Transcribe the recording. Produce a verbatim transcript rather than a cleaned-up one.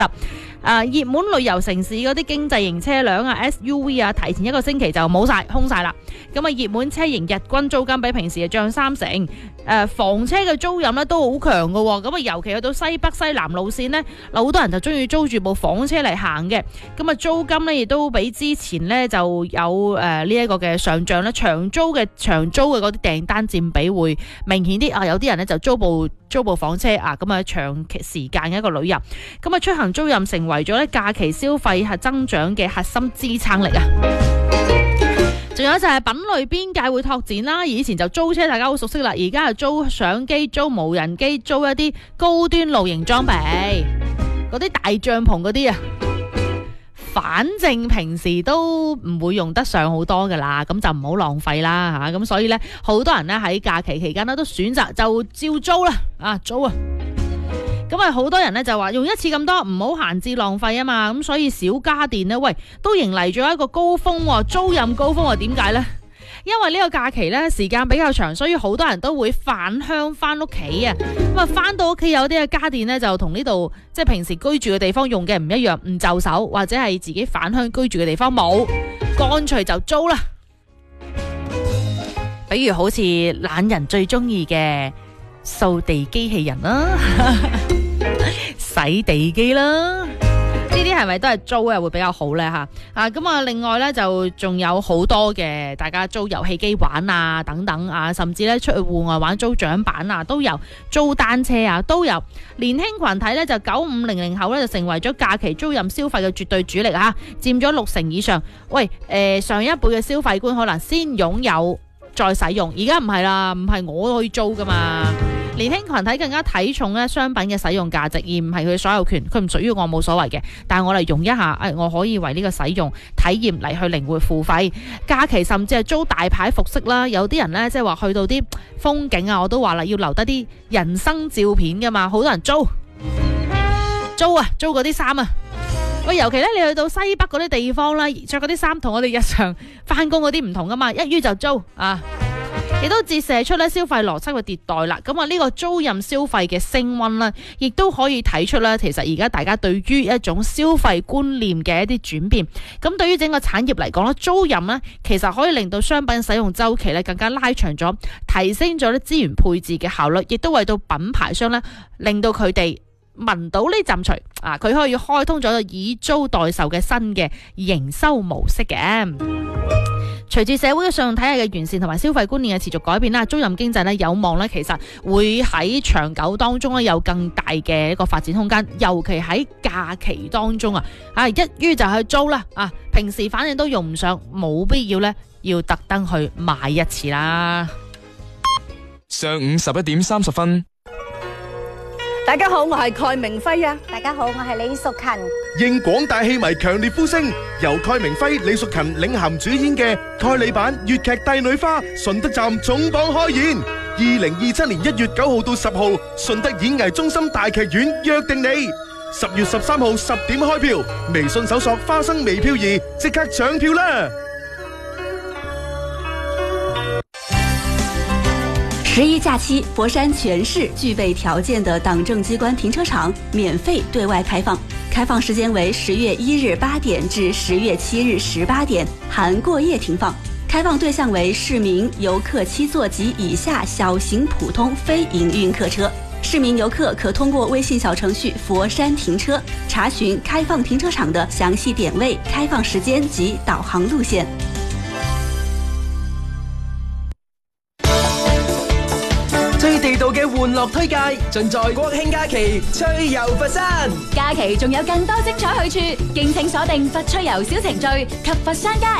啊，熱門旅遊城市嗰啲經濟型車輛啊 S U V 啊，提前一個星期就冇晒空晒啦。咁啊，熱門車型日均租金比平時漲三成。誒，房車嘅租賃咧都好強㗎。咁啊，尤其去到西北西南路線呢，好多人就中意租住部房車嚟行嘅。咁啊，租金呢亦都比之前呢就有誒呢一個嘅上漲咧。長租嘅長租嘅嗰啲訂單佔比會明顯啲啊。有啲人呢就租部租部房車啊，咁啊長期時間嘅一個旅遊。咁啊，出行租賃成為咗咧假期消費係增長嘅核心支撐力啊！仲有就係品類邊界會拓展啦，以前就租車大家好熟悉啦，而家係租相機、租無人機、租一啲高端露營裝備，嗰啲大帳篷嗰啲啊，反正平時都唔會用得上好多噶啦，咁就唔好浪費啦吓，咁所以呢，好多人呢喺假期期間呢都選擇就照租啦，啊租啊！咁啊，好多人咧就話用一次咁多，唔好閒置浪費啊嘛，咁所以小家電呢，喂，都迎嚟咗一個高峰，租賃高峰啊？點解呢？因為呢個假期呢時間比較長，所以好多人都會返鄉翻屋企啊。咁啊，翻到屋企有啲嘅家電呢，就同呢度即係平時居住嘅地方用嘅唔一樣，唔就手或者係自己返鄉居住嘅地方冇，乾脆就租啦。比如好似懶人最中意嘅掃地機器人啦。洗地機啦，呢啲係咪都係租啊會比較好呢？吓啊？咁啊，另外呢，就仲有好多嘅，大家租遊戲機玩啊等等啊，甚至咧出去戶外玩租槳板啊都有，租單車啊都有。年輕群體呢，就九五零零後呢，就成為咗假期租賃消費嘅絕對主力啊，佔咗六成以上。喂，誒、呃、上一輩嘅消費觀可能先擁有再使用，而家唔係啦，唔係我可以租噶嘛。年輕群體更加睇重咧商品嘅使用價值，而唔係佢所有權，佢唔屬於我冇所謂嘅，但係我嚟用一下，誒我可以為呢個使用體驗嚟去靈活付費。假期甚至係租大牌服飾啦，有啲人呢，即係話去到啲風景啊，我都話啦要留得啲人生照片噶嘛，好多人租租啊，租嗰啲衫啊。喂，尤其咧你去到西北嗰啲地方啦，着嗰啲衫同我哋日常翻工嗰啲唔同噶嘛，一於就租啊。亦都折射出咧消費邏輯嘅迭代啦，咁啊呢個租賃消費嘅升溫啦，亦都可以睇出咧，其實而家大家對於一種消費觀念嘅一啲轉變，咁對於整個產業嚟講咧，租賃咧其實可以令到商品使用周期咧更加拉長咗，提升咗咧資源配置嘅效率，亦都為到品牌商咧令到佢哋聞到呢陣除啊，佢可以開通咗以租代售嘅新嘅營收模式嘅。隨住社會嘅信用體系嘅完善同埋消費觀念嘅持續改變啦，租賃經濟咧有望咧其實會喺長久當中咧有更大嘅一個發展空間，尤其喺假期當中啊，啊一於就去租啦啊，平時反正都用唔上，冇必要咧要特登去買一次啦。 上午十一點三十分。 大家好，我係蓋明輝啊！ 大家好，我係李淑勤。 應廣大戲迷強烈呼聲，由蓋明輝、李淑勤領銜主演嘅蓋里版粵劇《帝女花》順德站總榜開演，二零二七年一月九號到十號，順德演藝中心大劇院約定你。十月十三號十點開票，微信搜索花生微票兒，即刻搶票啦！ 十一假期，佛山全市具備條件的黨政機關停車場免費對外開放，開放時間為十月一日八點至十月七日十八點，含過夜停放。開放對象為市民遊客七座及以下小型普通非營運客車。市民遊客可通過微信小程序佛山停車查詢開放停車場的詳細點位、開放時間及導航路線。 最地道嘅玩樂推介，盡在國慶假期趣遊佛山。 假期仲有更多精彩去處，敬請鎖定佛趣遊小程序及佛山街